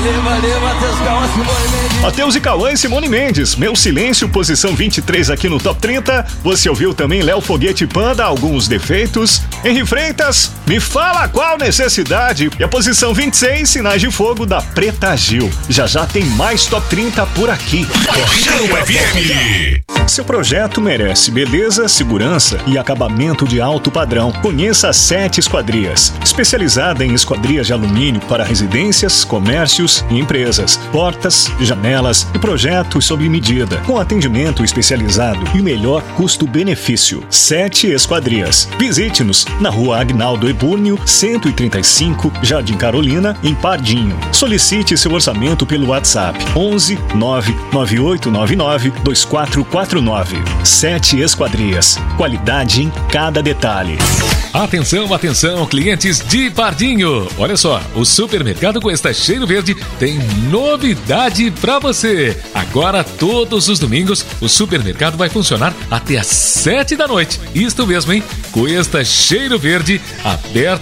Valeu, Matheus Cauã, Simone Mendes. Matheus e Cauã e Simone Mendes. Meu Silêncio, posição 23 aqui no Top 30. Você ouviu também Léo Foguete Panda, Alguns Defeitos. Henri Freitas, Me Fala Qual Necessidade. E a posição 26, Sinais de Fogo, da Preta Gil. Já tem mais Top 30 por aqui. Torcão FM. Seu projeto merece beleza, segurança e acabamento de alto padrão. Conheça a 7 Esquadrias, especializada em esquadrias de alumínio para residências, comércios e empresas, portas, janelas e projetos sob medida, com atendimento especializado e melhor custo-benefício. 7 Esquadrias. Visite-nos na Rua Agnaldo Ebúrnio, 135, Jardim Carolina, em Pardinho. Solicite seu orçamento pelo WhatsApp 11 99899 2449. 7 Esquadrias. Qualidade em cada detalhe. Atenção, atenção, clientes de Pardinho. Olha só, o Supermercado Cuesta Cheiro Verde tem novidade pra você. Agora, todos os domingos, o supermercado vai funcionar até às 7 da noite. Isto mesmo, hein? Cuesta Cheiro Verde, aberto